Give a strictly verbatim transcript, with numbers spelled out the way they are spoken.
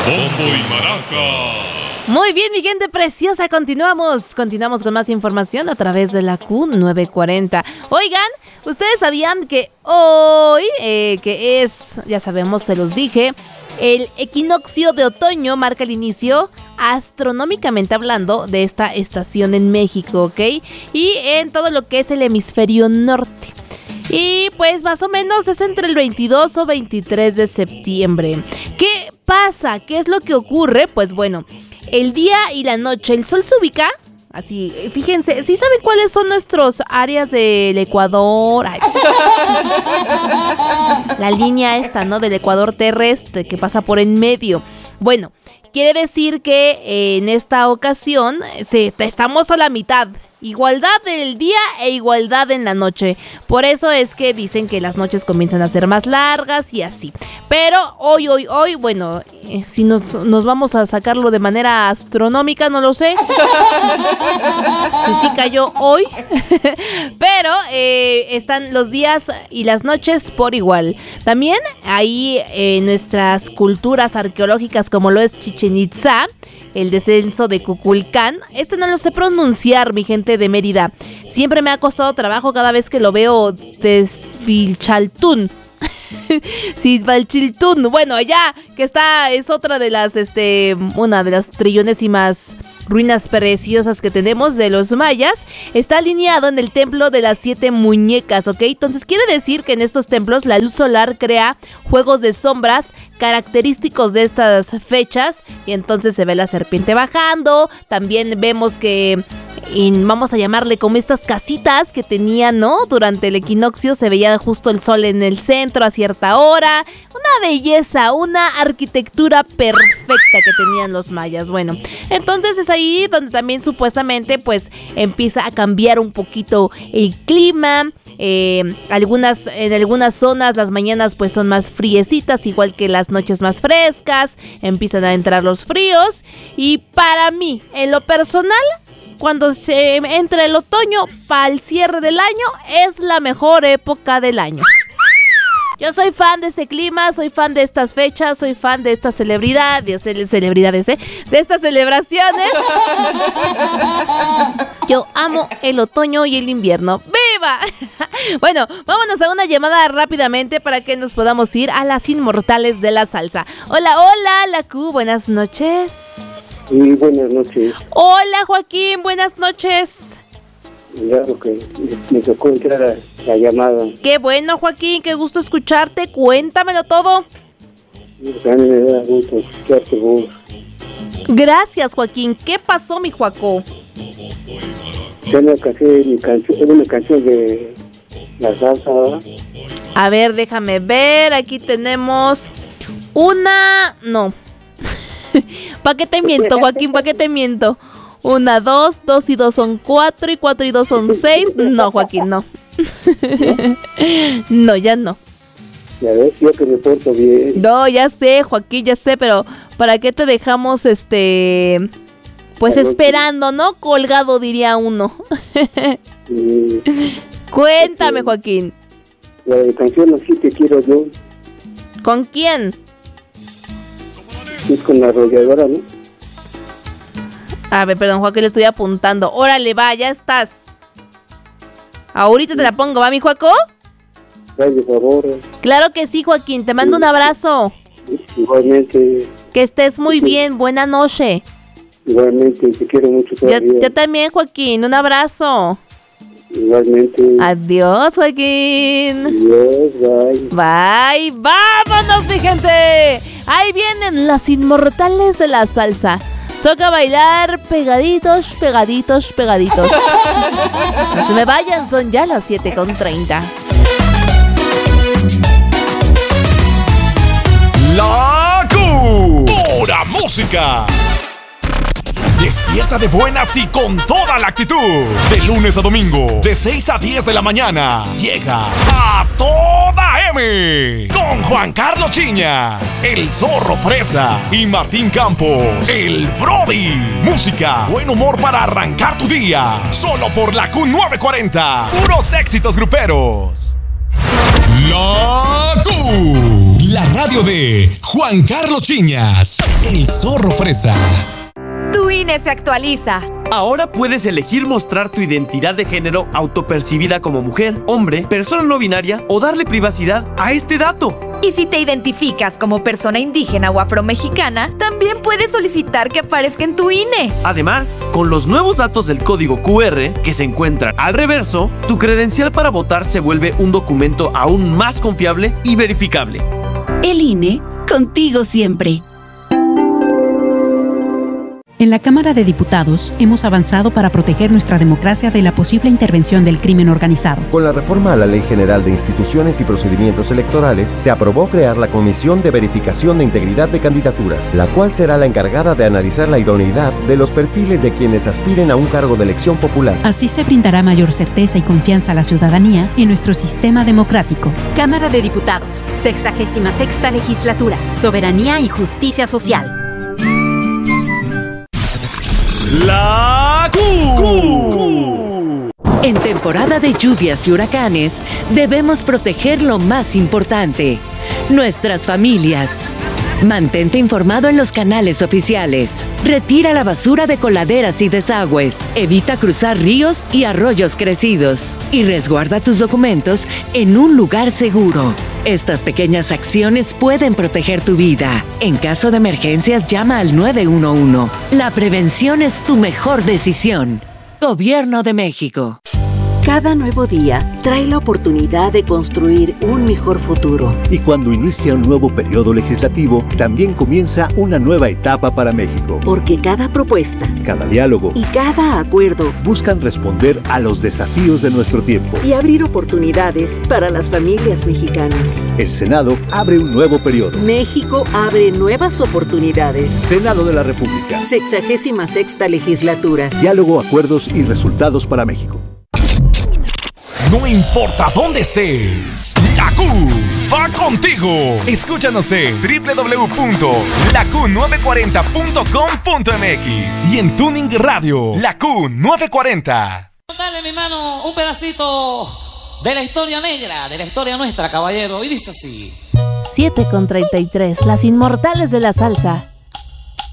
Bombo y Maraca. Muy bien, mi gente preciosa, continuamos, continuamos con más información a través de la Q novecientos cuarenta. Oigan, ¿ustedes sabían que hoy, eh, que es, ya sabemos, se los dije, el equinoccio de otoño marca el inicio, astronómicamente hablando, de esta estación en México, ¿ok? Y en todo lo que es el hemisferio norte. Y pues más o menos es entre el veintidós o veintitrés de septiembre. ¿Qué pasa? ¿Qué es lo que ocurre? Pues bueno, el día y la noche, el sol se ubica así, fíjense, ¿sí saben cuáles son nuestros áreas del Ecuador? Ay. La línea esta, ¿no? Del Ecuador terrestre que pasa por en medio. Bueno, quiere decir que eh, en esta ocasión se, estamos a la mitad. Igualdad del día e igualdad en la noche. Por eso es que dicen que las noches comienzan a ser más largas y así. Pero hoy, hoy, hoy, bueno, eh, si nos, nos vamos a sacarlo de manera astronómica, no lo sé. Si sí cayó hoy. Pero eh, están los días y las noches por igual. También ahí eh, nuestras culturas arqueológicas, como lo es Chichén Itzá, el descenso de Kukulcán. Este no lo sé pronunciar, mi gente de Mérida. Siempre me ha costado trabajo cada vez que lo veo. Desvilchaltún. Sisbalchiltún. Bueno, allá que está, es otra de las, este, una de las trillonésimas ruinas preciosas que tenemos de los mayas. Está alineado en el templo de las siete muñecas, ¿ok? Entonces quiere decir que en estos templos la luz solar crea juegos de sombras característicos de estas fechas, y entonces se ve la serpiente bajando. También vemos que, en, vamos a llamarle como estas casitas que tenían, ¿no? Durante el equinoccio se veía justo el sol en el centro a cierta hora. Una belleza, una arquitectura perfecta que tenían los mayas. Bueno, entonces es ahí donde también supuestamente pues empieza a cambiar un poquito el clima. Eh, algunas, en algunas zonas las mañanas pues son más friecitas, igual que las noches más frescas. Empiezan a entrar los fríos. Y para mí, en lo personal, cuando se entra el otoño para el cierre del año, es la mejor época del año. Yo soy fan de ese clima, soy fan de estas fechas, soy fan de estas celebridades, celebridades, ¿eh? De estas celebraciones. Yo amo el otoño y el invierno. ¡Viva! Bueno, vámonos a una llamada rápidamente para que nos podamos ir a las inmortales de la salsa. Hola, hola, la Q, buenas noches. Sí, buenas noches. Hola, Joaquín, buenas noches. Claro que me tocó entrar a la llamada. Qué bueno, Joaquín, qué gusto escucharte. Cuéntamelo todo. A mí me da gusto escucharte vos. Gracias, Joaquín. ¿Qué pasó, mi Joaco? Tengo que hacer mi canción, una canción de la salsa, ¿verdad? A ver, déjame ver. Aquí tenemos una... No. ¿Para qué te miento, Joaquín? ¿Para qué te miento? Una, dos, dos y dos son cuatro y cuatro y dos son seis. No, Joaquín, no. No, ya no. Ya ves, yo que me porto bien. No, ya sé, Joaquín, ya sé, pero ¿para qué te dejamos, este, pues esperando, ¿no? Colgado, diría uno. Sí. Cuéntame, Joaquín. La de canción Así te quiero yo. ¿Con quién? Es con la arrolladora, ¿no? A ver, perdón, Joaquín, le estoy apuntando. Órale, va, ya estás. Ahorita te la pongo, ¿va, mi Joaco? Ay, por favor. Claro que sí, Joaquín, te mando un abrazo. Igualmente. Que estés muy bien, buena noche. Igualmente, te quiero mucho Yo, todavía. yo también, Joaquín, un abrazo. Igualmente. Adiós, Joaquín. Adiós, bye. Bye, vámonos, mi gente. Ahí vienen las inmortales de la salsa. Toca bailar pegaditos, pegaditos, pegaditos. No se me vayan, son ya las siete con treinta. La Q. Pura música. Despierta de buenas y con toda la actitud. De lunes a domingo, de seis a diez de la mañana, llega A Toda M. Con Juan Carlos Chiñas, el Zorro Fresa y Martín Campos, el Brody. Música, buen humor para arrancar tu día. Solo por la Q novecientos cuarenta. Puros éxitos gruperos. La Q, la radio de Juan Carlos Chiñas, el zorro fresa. Tu I N E se actualiza. Ahora puedes elegir mostrar tu identidad de género autopercibida como mujer, hombre, persona no binaria o darle privacidad a este dato. Y si te identificas como persona indígena o afromexicana, también puedes solicitar que aparezca en tu I N E. Además, con los nuevos datos del código Q R que se encuentran al reverso, tu credencial para votar se vuelve un documento aún más confiable y verificable. El I N E, contigo siempre. En la Cámara de Diputados hemos avanzado para proteger nuestra democracia de la posible intervención del crimen organizado. Con la reforma a la Ley General de Instituciones y Procedimientos Electorales, se aprobó crear la Comisión de Verificación de Integridad de Candidaturas, la cual será la encargada de analizar la idoneidad de los perfiles de quienes aspiren a un cargo de elección popular. Así se brindará mayor certeza y confianza a la ciudadanía en nuestro sistema democrático. Cámara de Diputados, sexagésima sexta legislatura, Soberanía y Justicia Social. La Q. En temporada de lluvias y huracanes, debemos proteger lo más importante, nuestras familias. Mantente informado en los canales oficiales. Retira la basura de coladeras y desagües. Evita cruzar ríos y arroyos crecidos. Y resguarda tus documentos en un lugar seguro. Estas pequeñas acciones pueden proteger tu vida. En caso de emergencias, llama al nueve uno uno. La prevención es tu mejor decisión. Gobierno de México. Cada nuevo día trae la oportunidad de construir un mejor futuro. Y cuando inicia un nuevo periodo legislativo, también comienza una nueva etapa para México. Porque cada propuesta, cada diálogo y cada acuerdo buscan responder a los desafíos de nuestro tiempo y abrir oportunidades para las familias mexicanas. El Senado abre un nuevo periodo. México abre nuevas oportunidades. Senado de la República. Sexagésima sexta legislatura. Diálogo, acuerdos y resultados para México. No importa dónde estés, la Q va contigo. Escúchanos en doble u doble u doble u punto la q nueve cuarenta punto com punto m x y en Tuning Radio, la Q novecientos cuarenta. Dale, mi mano, un pedacito de la historia negra, de la historia nuestra, caballero, y dice así. siete con treinta y tres, las inmortales de la salsa.